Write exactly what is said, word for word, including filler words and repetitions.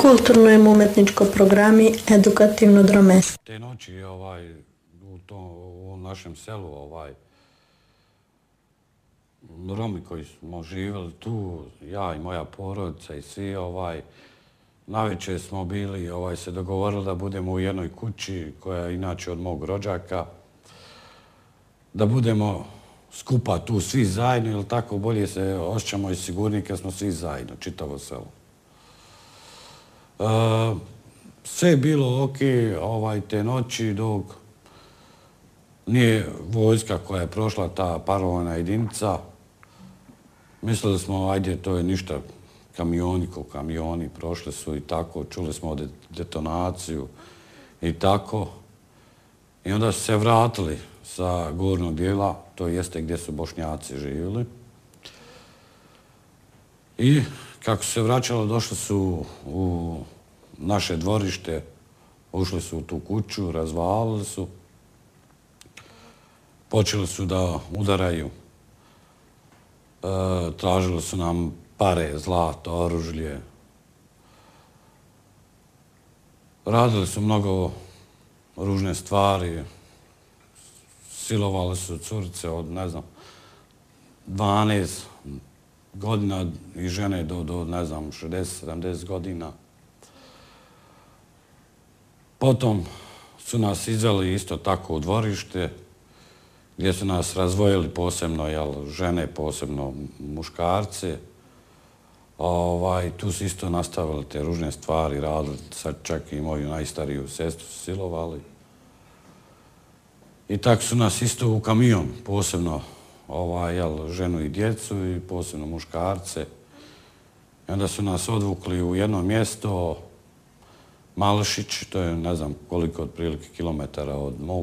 kulturno-umetničko programi edukativno dromest. Te noći ovaj, u, to, u našem selu ovaj, Romi koji smo živjeli tu, ja i moja porodica i svi, ovaj, navečer smo bili, ovaj, se dogovorili da budemo u jednoj kući koja je inače od mog rođaka, da budemo skupa tu svi zajedno, jer tako bolje se osjećamo i sigurniji kad smo svi zajedno, čitavo selo. E, sve je bilo ok ovaj, te noći dok nije vojska koja je prošla, ta paravojna jedinica. Mislili smo, ajde, to je ništa, kamioni ko kamioni, prošli su i tako, čuli smo detonaciju i tako. I onda su se vratili sa gornjeg dijela, to jeste gdje su Bošnjaci živjeli. I kako se vraćalo, došli su u naše dvorište, ušli su u tu kuću, razvalili su. Počeli su da udaraju. E, tražili su nam pare, zlato, oružje. Radili su mnogo ružne stvari. Silovali su curice od, ne znam, dvanaest godina i žene do, do ne znam, šezdeset sedamdeset godina. Potom su nas izveli isto tako u dvorište, gdje su nas razvojili posebno, jel, žene, posebno muškarce. Ovaj, tu su isto nastavili te ružne stvari, radili, sad čak i moju najstariju sestru su silovali. I tako su nas isto u kamion, posebno ovaj, jel, ženu i djecu i posebno muškarce. I onda su nas odvukli u jedno mjesto, Malšić, to je ne znam koliko otprilike kilometara od mog